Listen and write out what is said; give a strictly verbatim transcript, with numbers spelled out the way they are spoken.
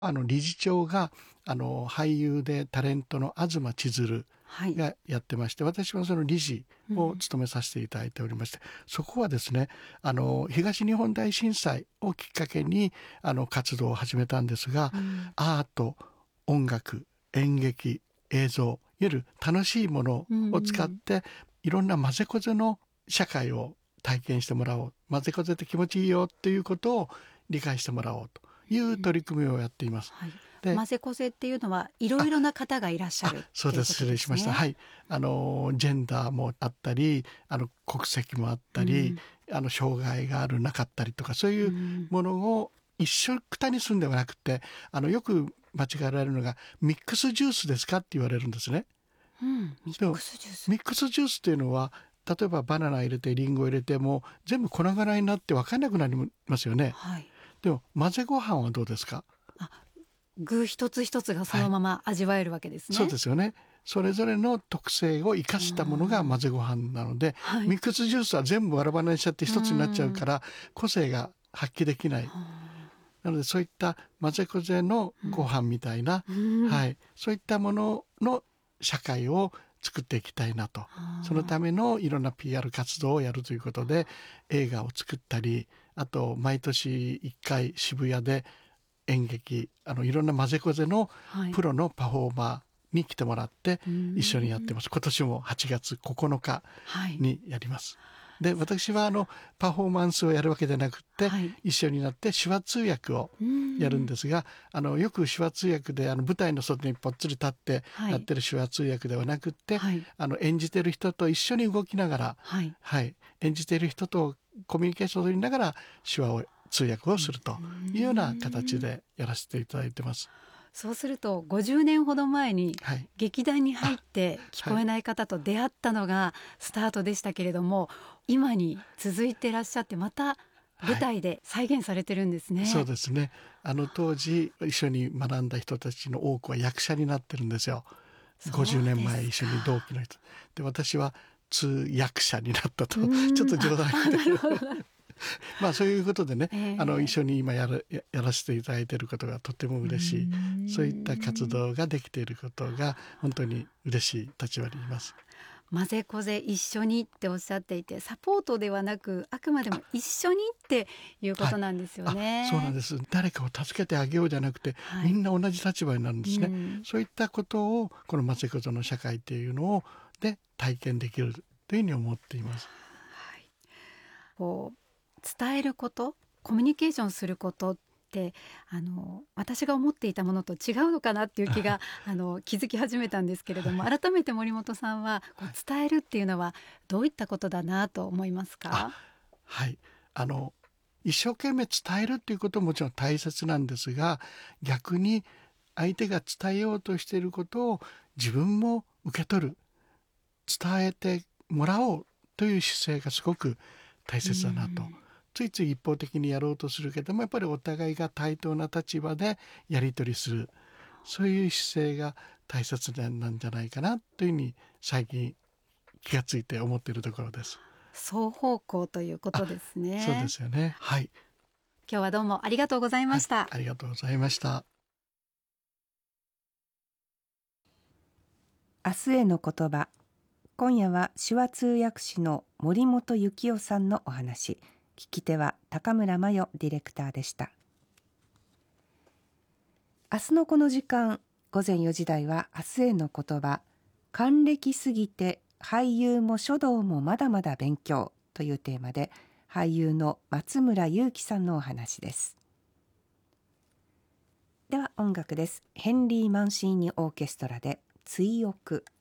あの理事長があの俳優でタレントの東千鶴がやってまして、はい、私はその理事を務めさせていただいておりまして、うん、そこはですね、あの東日本大震災をきっかけにあの活動を始めたんですが、うん、アート、音楽、演劇、映像、いわゆる楽しいものを使って、うん、いろんな混ぜこぜの社会を体験してもらおう、混ぜこぜって気持ちいいよっていうことを理解してもらおうという取り組みをやっています。 うん、はい、で混ぜこぜっていうのはいろいろな方がいらっしゃる、 そうです、失礼しました。はい、あのジェンダーもあったり、あの国籍もあったり、うん、あの障害があるなかったりとか、そういうものを一緒くたにするんではなくて、あのよく間違えられるのがミックスジュースですかって言われるんですね。 うん、ミックスジュース。 ミックスジュースっていうのは、例えばバナナ入れてリンゴ入れても全部粉々になって分からなくなりますよね。はい、でも混ぜご飯はどうですか？ あ、具一つ一つがそのまま味わえるわけですね。 はい、そうですよね。それぞれの特性を生かしたものが混ぜご飯なので、はい、ミックスジュースは全部バラバラにしちゃって一つになっちゃうから個性が発揮できない。なのでそういった混ぜこぜのご飯みたいな、うんはい、そういったものの社会を作っていきたいなと。そのためのいろんな ピーアール 活動をやるということで映画を作ったり、あと毎年いっかい渋谷で演劇、あのいろんな混ぜこぜのプロのパフォーマーに来てもらって一緒にやってます。今年もはちがつここのかにやります。はい、で私はあのパフォーマンスをやるわけでなくて、はい、一緒になって手話通訳をやるんですが、あのよく手話通訳であの舞台の外にぽっつり立ってやってる手話通訳ではなくて、はい、あの演じてる人と一緒に動きながら、はいはい、演じてる人とコミュニケーションを取りながら手話を通訳をするというような形でやらせていただいてます。 そうするとごじゅうねんほど前に劇団に入って聞こえない方と出会ったのがスタートでしたけれども、はい、今に続いていらっしゃってまた舞台で再現されてるんですね。 はい、そうですね。あの当時一緒に学んだ人たちの多くは役者になってるんですよ。ごじゅうねんまえ一緒に同期の人で、私は通訳者になったとちょっと冗談でまあそういうことでね、えー、あの一緒に今やる、やらせていただいていることがとても嬉しい、そういった活動ができていることが本当に嬉しい立場にいます。 混ぜこぜ一緒にっておっしゃっていて、サポートではなくあくまでも一緒にっていうことなんですよね。 はい、そうなんです。誰かを助けてあげようじゃなくて、はい、みんな同じ立場になるんですね。うん、そういったことをこの混ぜこぜの社会っていうのをで体験できるというふうに思っています。 はい、こう伝えること、コミュニケーションすることってあの私が思っていたものと違うのかなっていう気があの気づき始めたんですけれども、改めて森本さんはこう伝えるっていうのはどういったことだなと思いますか？ はい、あの一生懸命伝えるっていうことももちろん大切なんですが、逆に相手が伝えようとしていることを自分も受け取る、伝えてもらおうという姿勢がすごく大切だなと。ついつい一方的にやろうとするけども、やっぱりお互いが対等な立場でやり取りする、そういう姿勢が大切なんじゃないかなというふうに最近気がついて思っているところです。 双方向ということですね。 そうですよね。はい。 今日はどうもありがとうございました。 はい、ありがとうございました。 明日への言葉。今夜は手話通訳士の森本幸男さんのお話。聞き手は高村真代ディレクターでした。明日のこの時間、午前よじ台は明日への言葉、還暦すぎて俳優も書道もまだまだ勉強というテーマで、俳優の松村雄基さんのお話です。では音楽です。ヘンリー・マンシーニオーケストラで追憶。